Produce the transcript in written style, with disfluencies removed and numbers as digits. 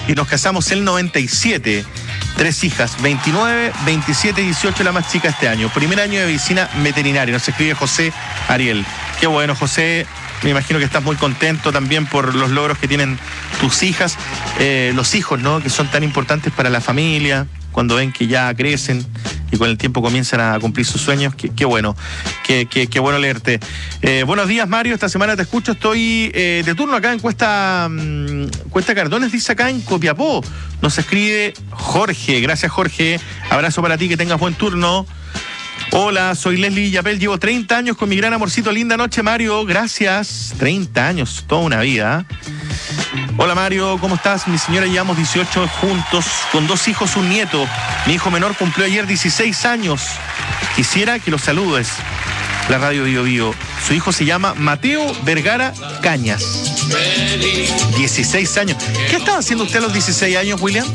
y nos casamos el 97. 3 hijas, 29, 27 y 18, la más chica este año. Primer año de medicina veterinaria. Nos escribe José Ariel. Qué bueno, José. Me imagino que estás muy contento también por los logros que tienen tus hijas. Los hijos, ¿no? Que son tan importantes para la familia, cuando ven que ya crecen y con el tiempo comienzan a cumplir sus sueños. Qué bueno, qué bueno leerte. Buenos días, Mario, esta semana te escucho, estoy de turno acá en Cuesta Cardones, dice acá en Copiapó. Nos escribe Jorge, gracias Jorge, abrazo para ti, que tengas buen turno. Hola, soy Leslie Yapel, llevo 30 años con mi gran amorcito, linda noche Mario, gracias. 30 años, toda una vida. Hola Mario, ¿cómo estás? Mi señora llevamos 18 juntos, con 2 hijos, un nieto. Mi hijo menor cumplió ayer 16 años. Quisiera que lo saludes. La radio Bio Bio. Su hijo se llama Mateo Vergara Cañas. 16 años. ¿Qué estaba haciendo usted a los 16 años, William?